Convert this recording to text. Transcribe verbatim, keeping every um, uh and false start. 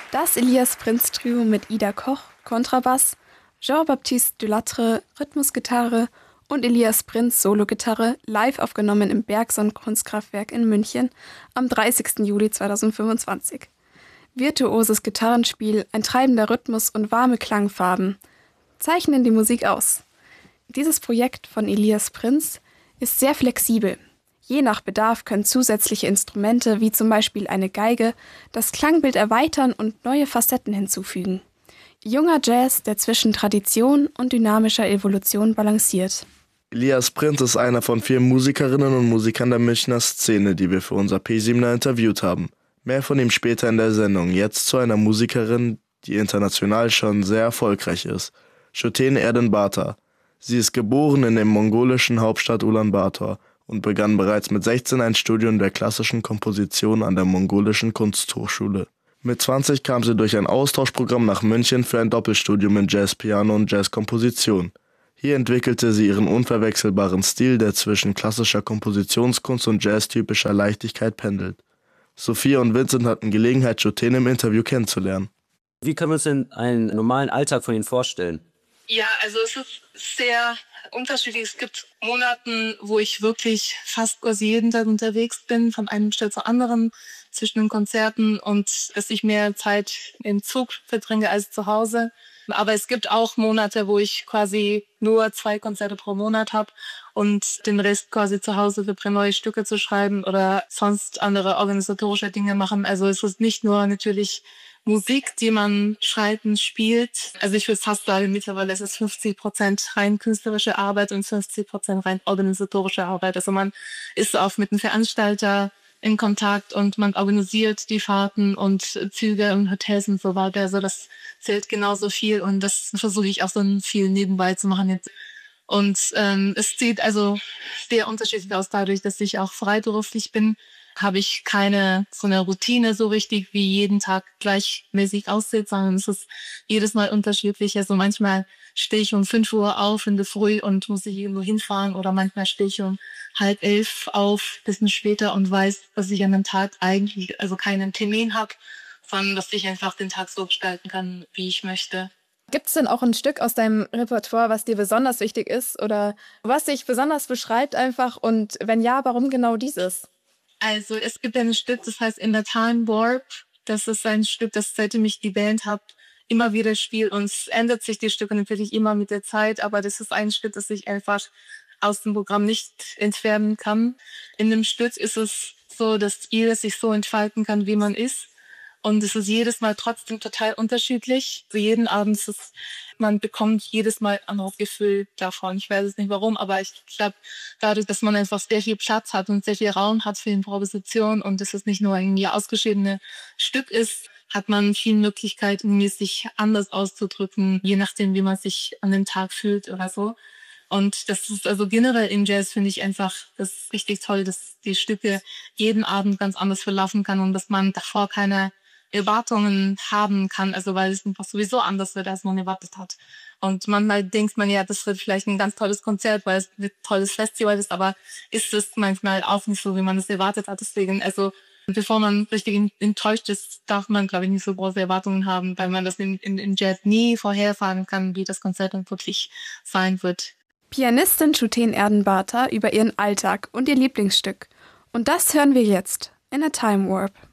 Das Elias Prinz Trio mit Ida Koch, Kontrabass, Jean-Baptiste Delattre, Rhythmusgitarre und Elias Prinz Sologitarre, live aufgenommen im Bergson Kunstkraftwerk in München am dreißigsten Juli zweitausendfünfundzwanzig. Virtuoses Gitarrenspiel, ein treibender Rhythmus und warme Klangfarben zeichnen die Musik aus. Dieses Projekt von Elias Prinz ist sehr flexibel. Je nach Bedarf können zusätzliche Instrumente, wie zum Beispiel eine Geige, das Klangbild erweitern und neue Facetten hinzufügen. Junger Jazz, der zwischen Tradition und dynamischer Evolution balanciert. Elias Prinz ist einer von vier Musikerinnen und Musikern der Münchner Szene, die wir für unser P sieben interviewt haben. Mehr von ihm später in der Sendung. Jetzt zu einer Musikerin, die international schon sehr erfolgreich ist. Chotene Erdenbata. Sie ist geboren in der mongolischen Hauptstadt Ulaanbaatar und begann bereits mit sechzehn ein Studium der klassischen Komposition an der Mongolischen Kunsthochschule. Mit zwanzig kam sie durch ein Austauschprogramm nach München für ein Doppelstudium in Jazzpiano und Jazzkomposition. Hier entwickelte sie ihren unverwechselbaren Stil, der zwischen klassischer Kompositionskunst und jazztypischer Leichtigkeit pendelt. Sophia und Vincent hatten Gelegenheit, Chotene im Interview kennenzulernen. Wie können wir uns denn einen normalen Alltag von Ihnen vorstellen? Ja, also es ist sehr unterschiedlich. Es gibt Monaten, wo ich wirklich fast quasi jeden Tag unterwegs bin, von einem Stück zu anderen, zwischen den Konzerten, und dass ich mehr Zeit im Zug verbringe als zu Hause. Aber es gibt auch Monate, wo ich quasi nur zwei Konzerte pro Monat habe und den Rest quasi zu Hause verbringe, neue Stücke zu schreiben oder sonst andere organisatorische Dinge machen. Also es ist nicht nur natürlich Musik, die man schreibt und spielt. Also ich würde fast sagen, mittlerweile ist es fünfzig Prozent rein künstlerische Arbeit und fünfzig Prozent rein organisatorische Arbeit. Also man ist auch mit dem Veranstalter in Kontakt und man organisiert die Fahrten und Züge und Hotels und so weiter. Also das zählt genauso viel und das versuche ich auch so viel nebenbei zu machen jetzt. Und ähm, es sieht also sehr unterschiedlich aus. Dadurch, dass ich auch freiberuflich bin, habe ich keine so eine Routine so richtig, wie jeden Tag gleichmäßig aussieht, sondern es ist jedes Mal unterschiedlich. Also manchmal stehe ich um fünf Uhr auf in der Früh und muss ich irgendwo hinfahren, oder manchmal stehe ich um halb elf auf, bisschen später, und weiß, dass ich an einem Tag eigentlich also keinen Termin habe, sondern dass ich einfach den Tag so gestalten kann, wie ich möchte. Gibt es denn auch ein Stück aus deinem Repertoire, was dir besonders wichtig ist oder was dich besonders beschreibt einfach, und wenn ja, warum genau dieses? Also es gibt ein Stück, das heißt In the Time Warp. Das ist ein Stück, das seitdem ich die Band habe, immer wieder spiele, und es ändert sich die Stücke natürlich immer mit der Zeit, aber das ist ein Stück, das ich einfach aus dem Programm nicht entfernen kann. In dem Stück ist es so, dass jeder sich so entfalten kann, wie man ist. Und es ist jedes Mal trotzdem total unterschiedlich. Also jeden Abend ist es, man bekommt jedes Mal ein anderes Gefühl davon. Ich weiß es nicht warum, aber ich glaube, dadurch, dass man einfach sehr viel Platz hat und sehr viel Raum hat für Improvisation und dass es nicht nur ein ausgeschriebenes Stück ist, hat man viele Möglichkeiten, sich anders auszudrücken, je nachdem, wie man sich an dem Tag fühlt oder so. Und das ist also generell im Jazz, finde ich einfach, das ist richtig toll, dass die Stücke jeden Abend ganz anders verlaufen kann und dass man davor keine Erwartungen haben kann, also weil es einfach sowieso anders wird, als man erwartet hat. Und manchmal denkt man ja, das wird vielleicht ein ganz tolles Konzert, weil es ein tolles Festival ist, aber ist es manchmal auch nicht so, wie man es erwartet hat. Deswegen, also bevor man richtig enttäuscht ist, darf man, glaube ich, nicht so große Erwartungen haben, weil man das in, in, in Jazz nie vorhersagen kann, wie das Konzert dann wirklich sein wird. Pianistin Chotene Erdenbata über ihren Alltag und ihr Lieblingsstück. Und das hören wir jetzt in A Time Warp.